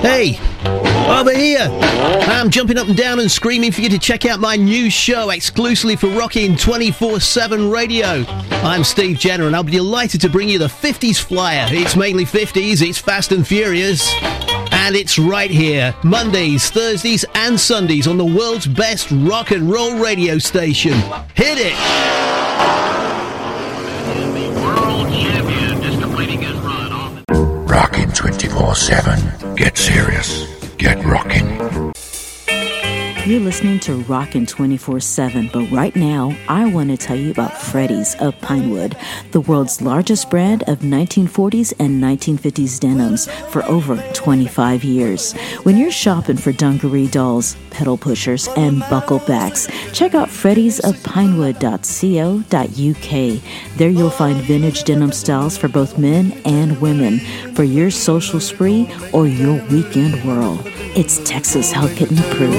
Hey, over here. I'm jumping up and down and screaming for you to check out my new show exclusively for Rockin' 24/7 Radio. I'm Steve Jenner and I'll be delighted to bring you the 50s flyer. It's mainly 50s, it's fast and furious. And it's right here, Mondays, Thursdays and Sundays on the world's best rock and roll radio station. Hit it! Rockin' 24/7. Get serious. Get rockin'. You're listening to Rockin' 24/7, but right now, I want to tell you about Freddy's of Pinewood, the world's largest brand of 1940s and 1950s denims for over 25 years. When you're shopping for dungaree dolls, pedal pushers, and buckle backs, check out freddysofpinewood.co.uk. There you'll find vintage denim styles for both men and women for your social spree or your weekend whirl. It's Texas Hellkitten approved.